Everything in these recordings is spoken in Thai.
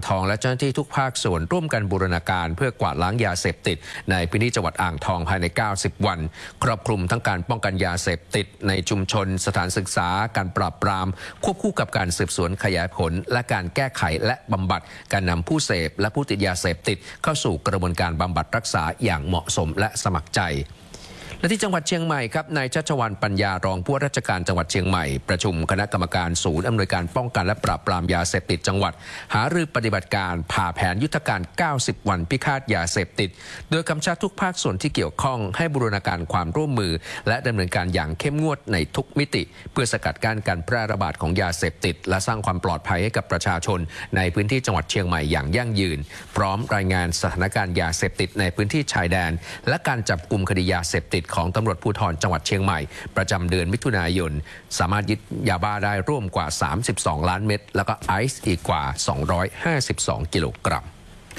ทองและเจ้าหน้าที่ทุกภาคส่วนร่วมกันบูรณาการเพื่อกวาดล้างยาเสพติดในพื้นที่จังหวัดอ่างทองภายใน90วันครอบคลุมทั้งการป้องกันยาเสพติดในชุมชนสถานศึกษาการปราบปรามควบคู่กับการสืบสวนขยายผลและการแก้ไขและบำบัดการนำผู้เสพและผู้ติดยาเสพติดเข้าสู่กระบวนการบำบัดรักษาอย่างเหมาะสมและสมัครใจและที่จังหวัดเชียงใหม่ครับนายชัชวาลปัญญารองผู้ว่าราชการจังหวัดเชียงใหม่ประชุมคณะกรรมการศูนย์อำนวยการป้องกันและปราบปรามยาเสพติดจังหวัดหารือปฏิบัติการผ่าแผนยุทธการ90วันพิฆาตยาเสพติดโดยกำชับทุกภาคส่วนที่เกี่ยวข้องให้บูรณาการความร่วมมือและดำเนินการอย่างเข้มงวดในทุกมิติเพื่อสกัดกั้นการแพร่ระบาดของยาเสพติดและสร้างความปลอดภัยให้กับประชาชนในพื้นที่จังหวัดเชียงใหม่อย่างยั่งยืนพร้อมรายงานสถานการณ์ยาเสพติดในพื้นที่ชายแดนและการจับกุมคดียาเสพติดของตำรวจภูธรจังหวัดเชียงใหม่ประจำเดือนมิถุนายนสามารถยึดยาบ้าได้ร่วมกว่า32ล้านเม็ดแล้วก็ไอซ์อีกกว่า252กิโลกรัม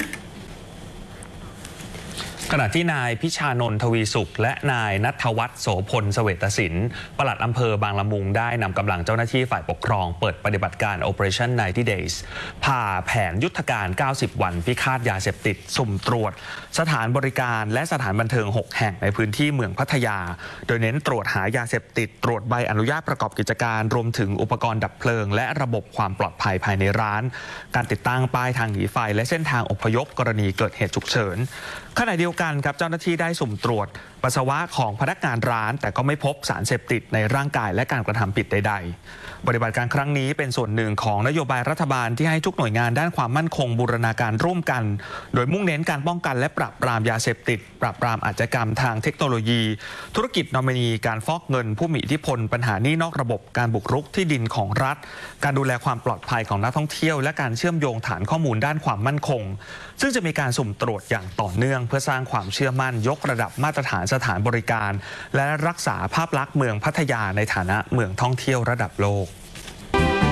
ขณะที่นายพิชานนท์ทวีสุขและนายณัฐวัฒน์โสพลเสวตสินปลัดอำเภอบางละมุงได้นำกำลังเจ้าหน้าที่ฝ่ายปกครองเปิดปฏิบัติการ Operation 90 Days ผ่าแผนยุทธการ90วันพิฆาตยาเสพติดสุ่มตรวจสถานบริการและสถานบันเทิง6แห่งในพื้นที่เมืองพัทยาโดยเน้นตรวจหายาเสพติดตรวจใบอนุญาตประกอบกิจการรวมถึงอุปกรณ์ดับเพลิงและระบบความปลอดภัยภายในร้านการติดตั้งป้ายทางหนีไฟและเส้นทางอพยพกรณีเกิดเหตุฉุกเฉินขณะเดียวกันครับเจ้าหน้าที่ได้สุ่มตรวจปัสสาวะของพนักงานร้านแต่ก็ไม่พบสารเสพติดในร่างกายและการกระทำผิดใดๆปฏิบัติการครั้งนี้เป็นส่วนหนึ่งของนโยบายรัฐบาลที่ให้ทุกหน่วยงานด้านความมั่นคงบูรณาการร่วมกันโดยมุ่งเน้นการป้องกันและปราบปรามยาเสพติดปราบปรามอาชญากรรมทางเทคโนโลยีธุรกิจนอมินีการฟอกเงินผู้มีอิทธิพลปัญหาหนี้นอกระบบการบุกรุกที่ดินของรัฐการดูแลความปลอดภัยของนักท่องเที่ยวและการเชื่อมโยงฐานข้อมูลด้านความมั่นคงซึ่งจะมีการสุ่มตรวจอย่างต่อเนื่องเพื่อสร้างความเชื่อมั่นยกระดับมาตรฐานสถานบริการและรักษาภาพลักษณ์เมืองพัทยาในฐานะเมืองท่องเที่ยวระดับโลก